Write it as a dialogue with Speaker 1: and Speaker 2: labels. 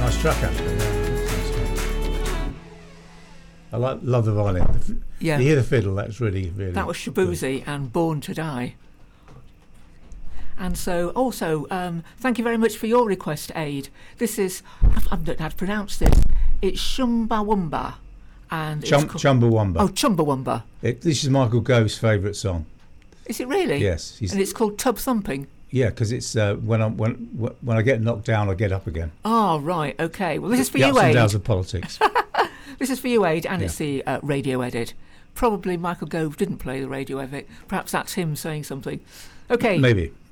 Speaker 1: Nice track, actually. I love the violin.
Speaker 2: Yeah.
Speaker 1: You hear the fiddle, that's really, really...
Speaker 2: That was Shabuzi and Born to Die. And so, also, thank you very much for your request, Aid. This is, I don't know how to pronounce this. It's Chumbawamba. And
Speaker 1: Chumbawamba.
Speaker 2: Oh, Chumbawamba.
Speaker 1: This is Michael Gove's favourite song.
Speaker 2: Is it really?
Speaker 1: Yes.
Speaker 2: And it's called Tub Thumping?
Speaker 1: Yeah, because it's when I get knocked down, I get up again.
Speaker 2: Oh, right, okay. Well, this is for
Speaker 1: the
Speaker 2: you,
Speaker 1: ups and
Speaker 2: Aid.
Speaker 1: downs of politics.
Speaker 2: This is for you, Aid, and it's the radio edit. Probably Michael Gove didn't play the radio edit. Perhaps that's him saying something. Okay.
Speaker 1: Maybe.